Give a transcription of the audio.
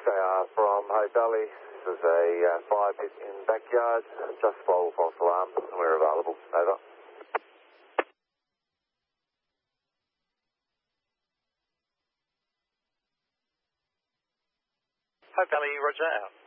6AR from Hope Valley. This is a fire pit in backyard. Just follow false alarm. We're available. Over. Hope Valley, roger out.